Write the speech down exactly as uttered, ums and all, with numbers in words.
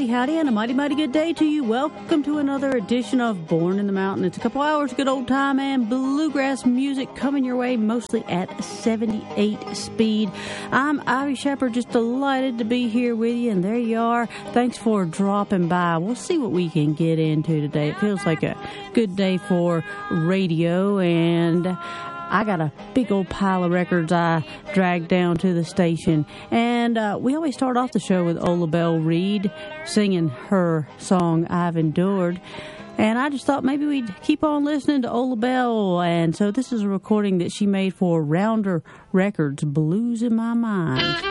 Howdy, howdy, and a mighty, mighty good day to you. Welcome to another edition of Born in the Mountain. It's a couple hours of good old time and bluegrass music coming your way, mostly at seventy-eight speed. I'm Ivy Shepherd, just delighted to be here with you, and there you are. Thanks for dropping by. We'll see what we can get into today. It feels like a good day for radio, and I got a big old pile of records I dragged down to the station. And uh, we always start off the show with Ola Belle Reed singing her song, I've Endured. And I just thought maybe we'd keep on listening to Ola Belle. And so this is a recording that she made for Rounder Records, Blues in My Mind.